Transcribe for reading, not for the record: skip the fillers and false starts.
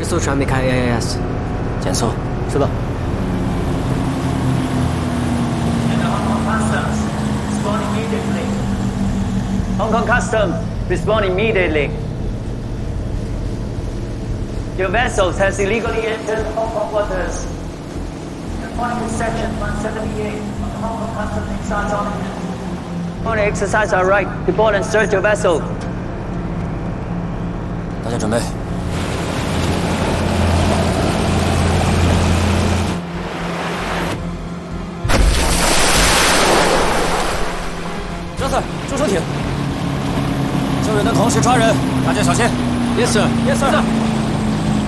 艘船没开 AIS， 检搜。 收到。 Hong Kong Customs, respond immediately. Your vessel has illegally entered Hong Kong waters. According to Section 178 of the Hong Kong Customs Excise Ordinance. Only exercise our right to board and search your vessel. 大家准备。张 Sir， 驻守艇。救援的同时抓人，大家小心。 Yes sir. Yes sir.